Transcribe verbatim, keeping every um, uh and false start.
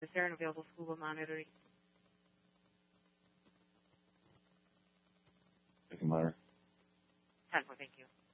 Is there an available school monitoring? I can monitor. ten four, thank you.